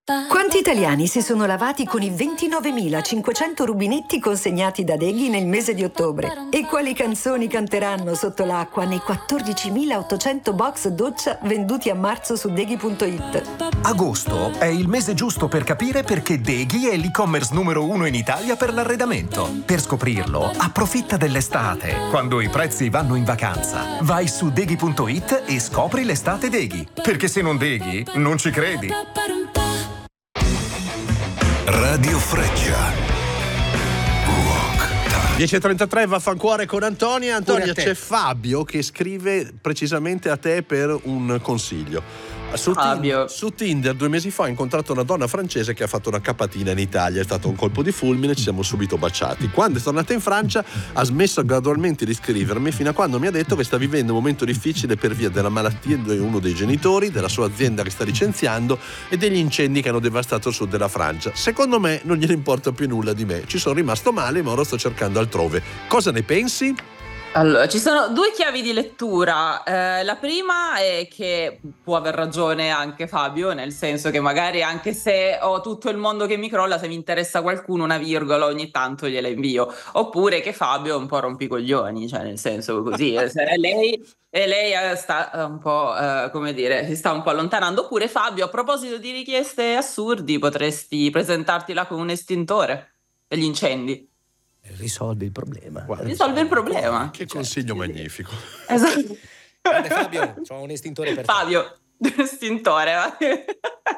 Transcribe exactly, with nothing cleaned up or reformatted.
Quanti italiani si sono lavati con i ventinovemilacinquecento rubinetti consegnati da Deghi nel mese di ottobre? E quali canzoni canteranno sotto l'acqua nei quattordicimilaottocento box doccia venduti a marzo su Deghi punto it? Agosto è il mese giusto per capire perché Deghi è l'e-commerce numero uno in Italia per l'arredamento. Per scoprirlo, approfitta dell'estate, quando i prezzi vanno in vacanza. Vai su Deghi punto it e scopri l'estate Deghi. Perché se non Deghi, non ci credi. Radio Freccia. dieci e trentatré, Vaffancuore con Antonia. Antonia, te. c'è Fabio che scrive precisamente a te per un consiglio. Su, Fabio. Tinder, su Tinder due mesi fa ho incontrato una donna francese che ha fatto una capatina in Italia, è stato un colpo di fulmine, ci siamo subito baciati. Quando è tornata in Francia ha smesso gradualmente di scrivermi fino a quando mi ha detto che sta vivendo un momento difficile per via della malattia di uno dei genitori, della sua azienda che sta licenziando e degli incendi che hanno devastato il sud della Francia. Secondo me non gliene importa più nulla di me, ci sono rimasto male ma ora sto cercando altrove. Cosa ne pensi? Allora, ci sono due chiavi di lettura. Eh, la prima è che può aver ragione anche Fabio, nel senso che magari anche se ho tutto il mondo che mi crolla, se mi interessa qualcuno, una virgola ogni tanto gliela invio. Oppure che Fabio è un po' rompicoglioni, cioè nel senso così. Se lei, e lei eh, sta un po', eh, come dire, si sta un po' allontanando. Oppure Fabio, a proposito di richieste assurdi, potresti presentartila con un estintore degli incendi. Risolvi il problema. Guarda, Risolve il problema. Che consiglio magnifico. Esatto. Guarda, Fabio, c'ho un estintore per te. Fabio, estintore.